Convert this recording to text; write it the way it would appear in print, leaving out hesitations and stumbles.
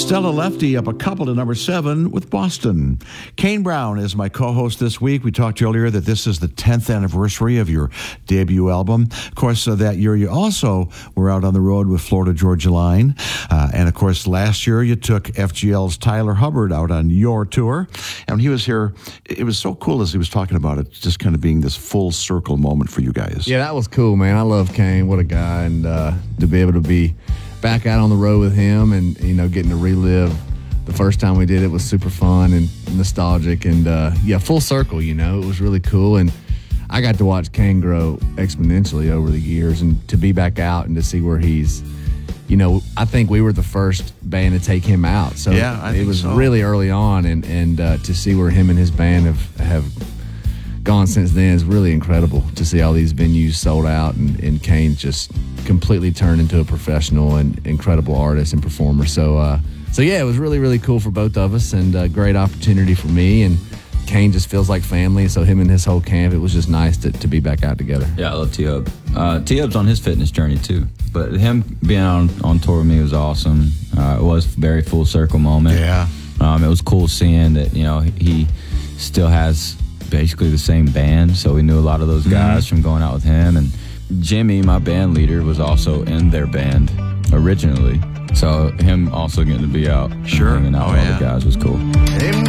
Stella Lefty up a couple to number 7 with Boston. Kane Brown is my co-host this week. We talked earlier that this is the 10th anniversary of your debut album. Of course, that year you also were out on the road with Florida Georgia Line. And of course, last year you took FGL's Tyler Hubbard out on your tour. And when he was here, it was so cool as he was talking about it, just kind of being this full circle moment for you guys. Yeah, that was cool, man. I love Kane. What a guy. And to be able to be back out on the road with him and, you know, getting to relive the first time we did it was super fun and nostalgic. And, yeah, full circle, you know. It was really cool. And I got to watch Kane grow exponentially over the years, and to be back out and to see where he's, you know, I think we were the first band to take him out. So yeah, it was really early on, and to see where him and his band have gone since then is really incredible. To see all these venues sold out, and Kane just completely turned into a professional and incredible artist and performer. So yeah, it was really, really cool for both of us, and a great opportunity for me. And Kane just feels like family, so him and his whole camp, it was just nice to be back out together. Yeah, I love T-Hub. T-Hub's on his fitness journey too, but him being on tour with me was awesome. It was a very full circle moment. Yeah. It was cool seeing that, you know, he still has basically the same band, so we knew a lot of those guys from going out with him. And Jimmy, my band leader, was also in their band originally, so him also getting to be out sure and hanging out with all the guys was cool.